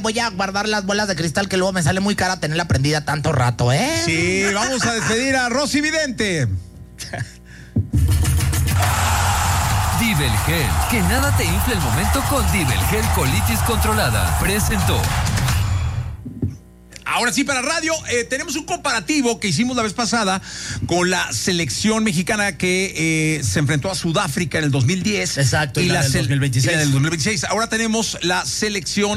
Voy a guardar las bolas de cristal que luego me sale muy cara tenerla prendida tanto rato, ¿eh? Sí, vamos a despedir a Rosy Vidente. Divelgel, que nada te infle el momento con Divelgel Colitis Controlada. Presentó. Ahora sí, para radio, tenemos un comparativo que hicimos la vez pasada con la selección mexicana que se enfrentó a Sudáfrica en el 2010. Exacto, y la del 2026. Y la del 2026. Ahora tenemos la selección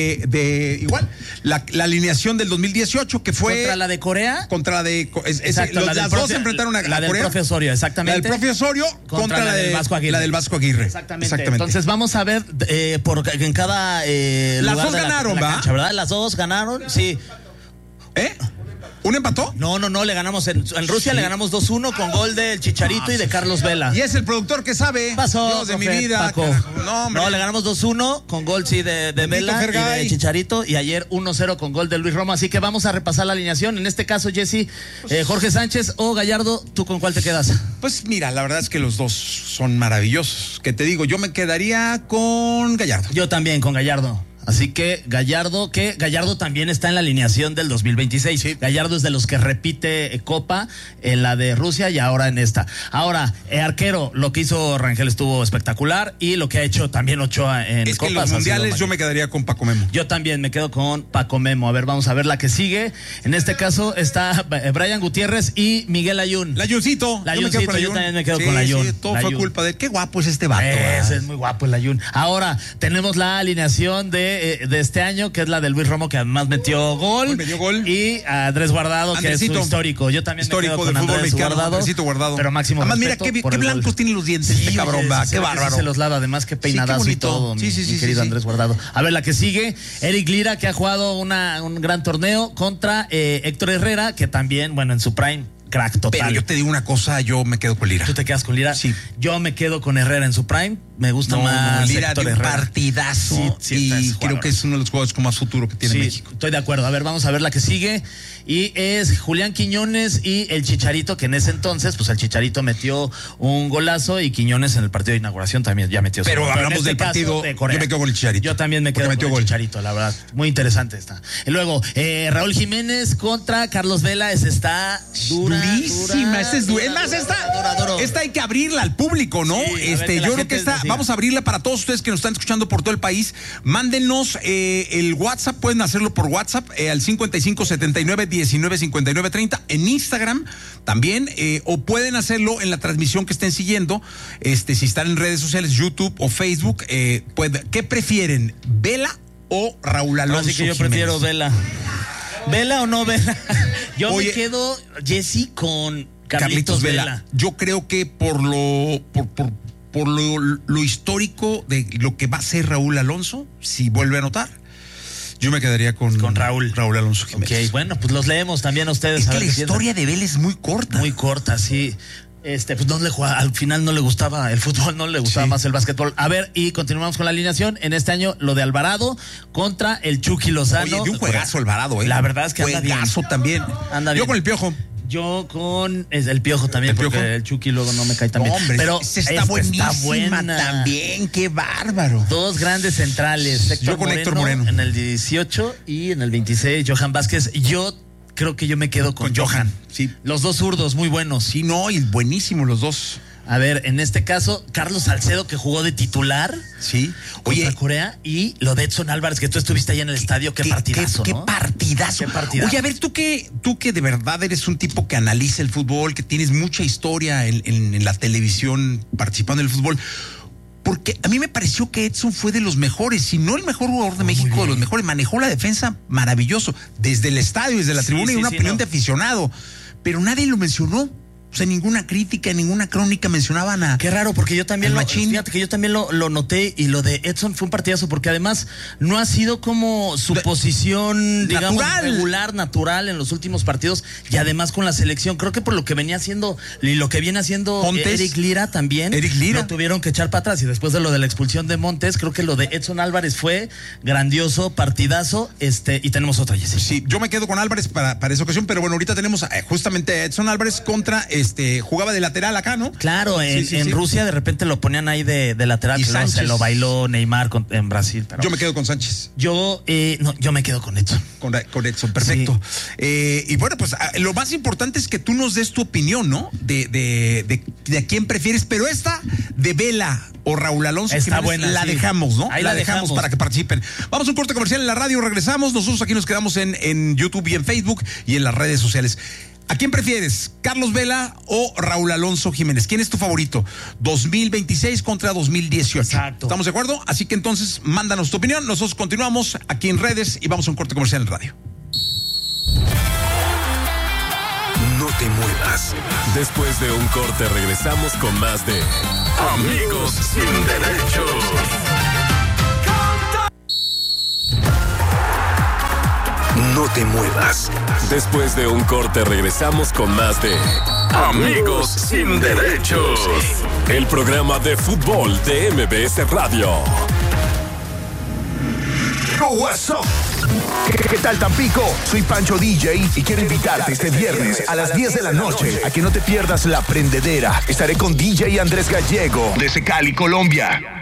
la alineación del 2018, que fue... ¿Contra la de Corea? Contra la de... Exacto, las dos se enfrentaron a la del Corea. profe Osorio, exactamente. La del profe Osorio contra la del Vasco Aguirre. La del Vasco Aguirre. Exactamente. Entonces vamos a ver en cada las dos ganaron, ¿va? Cancha, ¿verdad? Las dos ganaron, sí. ¿Un empató? No, le ganamos en Rusia, sí. Le ganamos 2-1 con gol del Chicharito y de Carlos Vela. Y es el productor que sabe. Pasó, Dios de profe, mi vida. Paco. No, le ganamos 2-1 con gol, sí, de Vela y de Chicharito, y ayer 1-0 con gol de Luis Romo. Así que vamos a repasar la alineación. En este caso, Jesse, Jorge Sánchez o Gallardo, ¿tú con cuál te quedas? Pues mira, la verdad es que los dos son maravillosos. ¿Qué te digo? Yo me quedaría con Gallardo. Yo también, con Gallardo. Así que Gallardo también está en la alineación del 2026. Sí. Gallardo es de los que repite Copa en la de Rusia y ahora en esta. Ahora, arquero, lo que hizo Rangel estuvo espectacular y lo que ha hecho también Ochoa en Copas. Es que en los mundiales yo me quedaría con Paco Memo. Yo también me quedo con Paco Memo. A ver, vamos a ver la que sigue. En este caso está Brian Gutiérrez y Miguel Ayun. Layuncito. Yo también me quedo con Layun. Sí, todo fue culpa de qué guapo es este vato. Es muy guapo el Ayun. Ahora, tenemos la alineación de este año, que es la de Luis Romo, que además metió gol. Y a Andrés Guardado, Andresito, que es histórico. Yo también histórico me quedo con del fútbol Andrés mexicano, Guardado. Pero máximo además, mira qué blancos tienen los dientes este cabrón, va. Qué bárbaro. Se los lava, además, qué peinadazo y todo, mi querido Andrés Guardado. A ver, la que sigue, Eric Lira, que ha jugado un gran torneo contra Héctor Herrera, que también, bueno, en su prime, crack total. Pero yo te digo una cosa, yo me quedo con Lira. ¿Tú te quedas con Lira? Sí. Yo me quedo con Herrera en su prime. Me gusta más Lira Héctor de un Herrera. Partidazo. Sí, y creo que es uno de los jugadores con más futuro que tiene México. Estoy de acuerdo. A ver, vamos a ver la que sigue. Y es Julián Quiñones y el Chicharito, que en ese entonces, pues el Chicharito metió un golazo y Quiñones en el partido de inauguración también ya metió. Pero hablamos del partido de Corea. Yo me quedo con el Chicharito. Yo también me quedo con el Chicharito, la verdad. Muy interesante está. Y luego, Raúl Jiménez contra Carlos Vela. Esa está durísima. Esta es esta hay que abrirla al público, ¿no? Sí, yo creo que vamos a abrirla para todos ustedes que nos están escuchando por todo el país. Mándenos el WhatsApp, pueden hacerlo por WhatsApp al 5579195930, en Instagram también, o pueden hacerlo en la transmisión que estén siguiendo, si están en redes sociales, YouTube o Facebook. ¿Qué prefieren, Vela o Raúl Alonso? Así que yo prefiero Vela. ¿Vela o no Vela? Yo me quedo, Jesse, con Carlitos Vela. Yo creo que por lo histórico de lo que va a ser Raúl Alonso, si vuelve a anotar, yo me quedaría con Raúl Alonso Jiménez. Ok, bueno, pues los leemos también a ustedes. Es que la historia de Vela es muy corta. Muy corta, sí. Pues no le jugaba, al final no le gustaba el fútbol, no le gustaba más el básquetbol. A ver, y continuamos con la alineación. En este año, lo de Alvarado contra el Chucky Lozano. Oye, de un juegazo Alvarado, La verdad es que anda bien. Juegazo también. Anda bien. Yo con el Piojo. Yo con el Piojo también, porque el Chucky luego no me cae tan bien. Hombre, pero está buena también, qué bárbaro. Dos grandes centrales. Yo con Héctor Moreno. En el 18 y en el 26, Johan Vázquez. Yo creo que yo me quedo con Johan. Sí. Los dos zurdos, muy buenos. Sí, no, y buenísimos los dos. A ver, en este caso, Carlos Salcedo, que jugó de titular. Sí. Contra Corea. Y lo de Edson Álvarez, que tú estuviste ahí en el estadio. Qué partidazo, ¿no? Qué partidazo. Oye, a ver, tú que de verdad eres un tipo que analiza el fútbol, que tienes mucha historia en la televisión participando en el fútbol. Porque a mí me pareció que Edson fue de los mejores, si no el mejor jugador de México, de los mejores. Manejó la defensa maravilloso, desde el estadio, desde la tribuna, y una opinión de aficionado. Pero nadie lo mencionó. O sea, ninguna crítica, ninguna crónica mencionaban a... Qué raro, porque yo también fíjate que yo también lo noté, y lo de Edson fue un partidazo, porque además no ha sido como su posición, digamos, regular, natural en los últimos partidos, y además con la selección. Creo que por lo que venía haciendo y lo que viene haciendo Eric Lira también, lo tuvieron que echar para atrás, y después de lo de la expulsión de Montes, creo que lo de Edson Álvarez fue grandioso, partidazo, y tenemos otra, Jessica. Sí, yo me quedo con Álvarez para esa ocasión, pero bueno, ahorita tenemos justamente a Edson Álvarez contra jugaba de lateral acá, ¿no? Claro, en Rusia de repente lo ponían ahí de lateral, y que se lo bailó Neymar en Brasil. Pero yo me quedo con Sánchez. Yo me quedo con Edson. Con Edson, perfecto. Sí. Y bueno, pues lo más importante es que tú nos des tu opinión, ¿no? De a quién prefieres, pero esta de Vela o Raúl Alonso está buena, la dejamos, ¿no? Ahí la dejamos para que participen. Vamos a un corte comercial en la radio, regresamos. Nosotros aquí nos quedamos en YouTube y en Facebook y en las redes sociales. ¿A quién prefieres? ¿Carlos Vela o Raúl Alonso Jiménez? ¿Quién es tu favorito? 2026 contra 2018. Exacto. ¿Estamos de acuerdo? Así que entonces, mándanos tu opinión. Nosotros continuamos aquí en redes y vamos a un corte comercial en radio. No te muevas. Después de un corte regresamos con más de Amigos Sin Derechos. No te muevas. Después de un corte regresamos con más de Amigos Sin Derechos. El programa de fútbol de MBS Radio. What's up? ¿Qué tal, Tampico? Soy Pancho DJ y quiero invitarte este viernes a las 10 de la noche a que no te pierdas La Prendedera. Estaré con DJ Andrés Gallego desde Cali, Colombia.